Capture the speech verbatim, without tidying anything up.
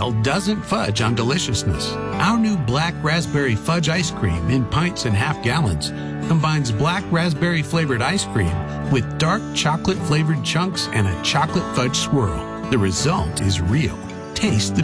style doesn't fudge on deliciousness. Our new black raspberry fudge ice cream in pints and half gallons combines black raspberry flavored ice cream with dark chocolate flavored chunks and a chocolate fudge swirl. The result is real. Taste the